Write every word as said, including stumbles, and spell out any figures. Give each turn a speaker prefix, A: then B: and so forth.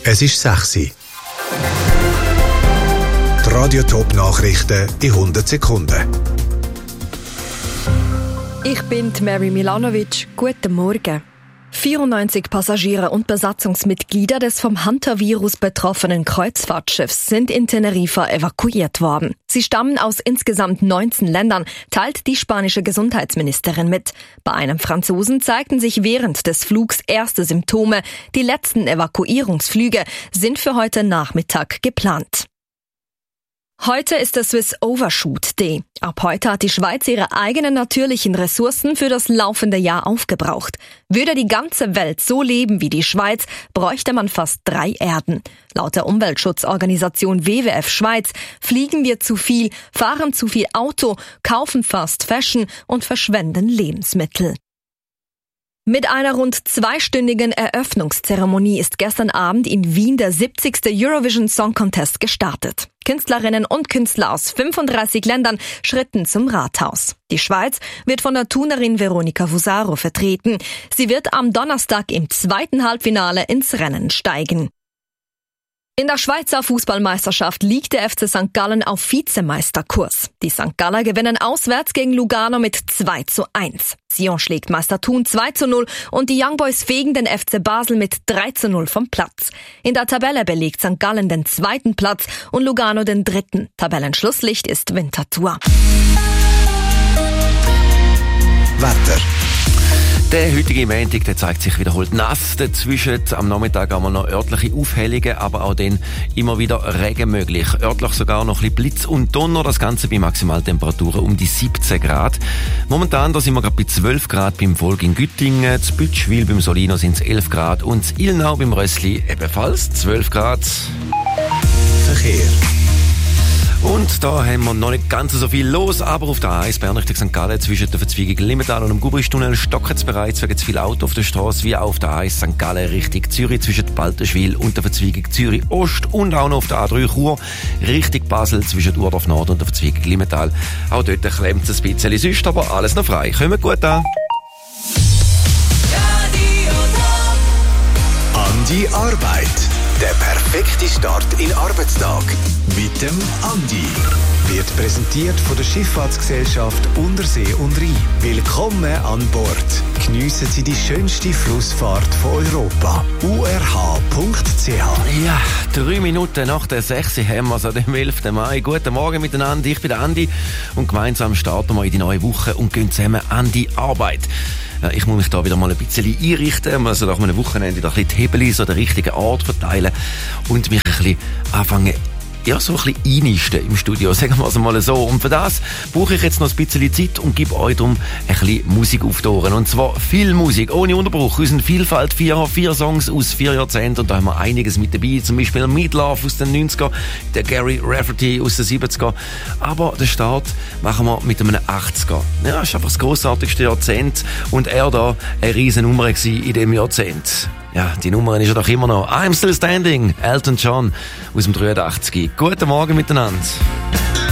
A: Es ist sechs Uhr. Die Radio-Top-Nachrichten in hundert Sekunden.
B: Ich bin Mary Milanovic. Guten Morgen. vierundneunzig Passagiere und Besatzungsmitglieder des vom Hunter-Virus betroffenen Kreuzfahrtschiffs sind in Teneriffa evakuiert worden. Sie stammen aus insgesamt neunzehn Ländern, teilt die spanische Gesundheitsministerin mit. Bei einem Franzosen zeigten sich während des Flugs erste Symptome. Die letzten Evakuierungsflüge sind für heute Nachmittag geplant. Heute ist der Swiss Overshoot Day. Ab heute hat die Schweiz ihre eigenen natürlichen Ressourcen für das laufende Jahr aufgebraucht. Würde die ganze Welt so leben wie die Schweiz, bräuchte man fast drei Erden. Laut der Umweltschutzorganisation W W F Schweiz fliegen wir zu viel, fahren zu viel Auto, kaufen Fast Fashion und verschwenden Lebensmittel. Mit einer rund zweistündigen Eröffnungszeremonie ist gestern Abend in Wien der siebzigste Eurovision Song Contest gestartet. Künstlerinnen und Künstler aus fünfunddreißig Ländern schritten zum Rathaus. Die Schweiz wird von der Turnerin Veronica Fusaro vertreten. Sie wird am Donnerstag im zweiten Halbfinale ins Rennen steigen. In der Schweizer Fußballmeisterschaft liegt der F C Sankt Gallen auf Vizemeisterkurs. Die Sankt Galler gewinnen auswärts gegen Lugano mit zwei zu eins. Sion schlägt Meister Thun zwei zu null und die Young Boys fegen den F C Basel mit drei zu null vom Platz. In der Tabelle belegt Sankt Gallen den zweiten Platz und Lugano den dritten. Tabellenschlusslicht ist Winterthur.
A: Wetter.
C: Der heutige Montag, der zeigt sich wiederholt nass. Dazwischen am Nachmittag haben wir noch örtliche Aufhellungen, aber auch dann immer wieder Regen möglich. Örtlich sogar noch ein bisschen Blitz und Donner, das Ganze bei Maximaltemperaturen um die siebzehn Grad. Momentan da sind wir gerade bei zwölf Grad beim Volk in Güttingen, zu Bütschwil beim Solino sind es elf Grad und in Ilnau beim Rössli ebenfalls zwölf Grad.
A: Verkehr.
C: Und da haben wir noch nicht ganz so viel los, aber auf der A eins Bern Richtung Sankt Gallen zwischen der Verzweigung Limmental und dem Gubristunnel stockt es bereits wegen zu viel Auto auf der Straße, wie auch auf der A eins Sankt Gallen Richtung Zürich zwischen Baltenschwil und der Verzweigung Zürich Ost und auch noch auf der A drei Chur Richtung Basel zwischen Urdorf Nord und der Verzweigung Limmental. Auch dort klemmt es ein bisschen, sonst aber alles noch frei. Kommt gut an.
A: An die Arbeit. Der perfekte Start in den Arbeitstag. Mit dem Andi. Wird präsentiert von der Schifffahrtsgesellschaft Untersee und Rhein. Willkommen an Bord. Geniessen Sie die schönste Flussfahrt von Europa. u r h punkt c h.
C: Ja, drei Minuten nach der sechs haben wir es, dem elften Mai. Guten Morgen miteinander, ich bin der Andi und gemeinsam starten wir in die neue Woche und gehen zusammen an die Arbeit. Ja, ich muss mich da wieder mal ein bisschen einrichten, also nach einem Wochenende da ein bisschen die Hebel so den richtigen Ort verteilen und mich ein bisschen anfangen, ja, so ein bisschen einnisten im Studio, sagen wir es mal so. Und für das brauche ich jetzt noch ein bisschen Zeit und gebe euch darum ein bisschen Musik auf die Ohren. Und zwar viel Musik, ohne Unterbruch. Unsere Vielfalt, vier, vier Songs aus vier Jahrzehnten. Und da haben wir einiges mit dabei. Zum Beispiel Meatloaf aus den neunziger, der Gary Rafferty aus den siebziger. Aber den Start machen wir mit einem achtziger. Ja, das ist einfach das grossartigste Jahrzehnt. Und er da eine riesen Nummer gewesen in diesem Jahrzehnt. Ja, die Nummer ist ja doch immer noch I'm Still Standing, Elton John aus dem dreiundachtzig. Guten Morgen miteinander.